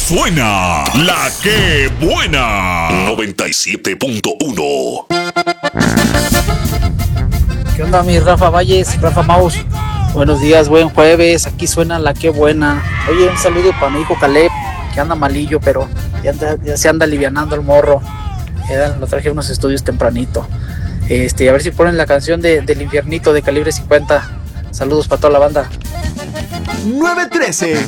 suena la que buena. 97.1. ¿Qué onda, mi Rafa Valles, Rafa Maus? Buenos días, buen jueves. Aquí suena la que buena. Oye, un saludo para mi hijo Caleb, que anda malillo, pero ya se anda alivianando el morro. Lo traje a unos estudios tempranito. A ver si ponen la canción del Infiernito de Calibre 50. Saludos para toda la banda. 913